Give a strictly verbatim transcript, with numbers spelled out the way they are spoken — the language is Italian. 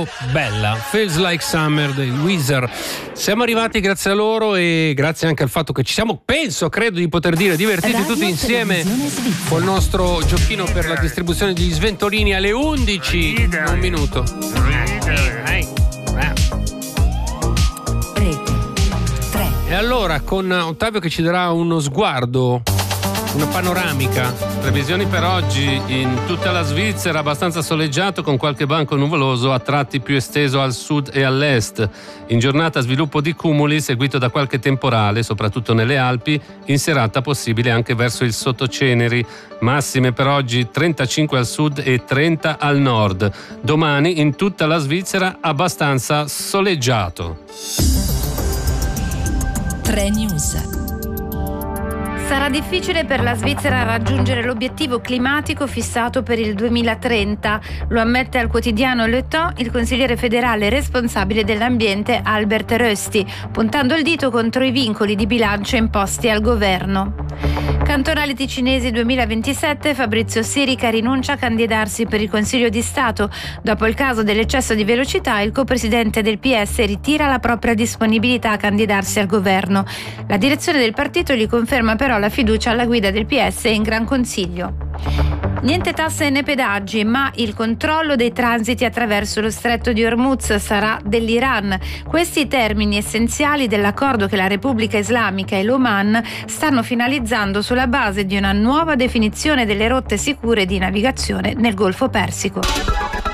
molto bella. Feels Like Summer dei Weezer. Siamo arrivati grazie a loro e grazie anche al fatto che ci siamo, penso, credo di poter dire, divertiti Radio tutti insieme col nostro giochino per la distribuzione degli sventolini alle undici. Un minuto. E allora con Ottavio che ci darà uno sguardo, una panoramica. Previsioni per oggi: in tutta la Svizzera abbastanza soleggiato con qualche banco nuvoloso, a tratti più esteso al sud e all'est. In giornata sviluppo di cumuli seguito da qualche temporale, soprattutto nelle Alpi, in serata possibile anche verso il Sottoceneri. Massime per oggi trentacinque al sud e trenta al nord. Domani in tutta la Svizzera abbastanza soleggiato. tre News. Sarà difficile per la Svizzera raggiungere l'obiettivo climatico fissato per il duemilatrenta, lo ammette al quotidiano Le Temps il consigliere federale responsabile dell'ambiente Albert Rösti, puntando il dito contro i vincoli di bilancio imposti al governo. Cantonali ticinesi duemilaventisette, Fabrizio Sirica rinuncia a candidarsi per il Consiglio di Stato. Dopo il caso dell'eccesso di velocità, il copresidente del P S ritira la propria disponibilità a candidarsi al governo. La direzione del partito gli conferma però la fiducia alla guida del P S in Gran Consiglio. Niente tasse né pedaggi, ma il controllo dei transiti attraverso lo stretto di Hormuz sarà dell'Iran. Questi i termini essenziali dell'accordo che la Repubblica Islamica e l'Oman stanno finalizzando sulla base di una nuova definizione delle rotte sicure di navigazione nel Golfo Persico.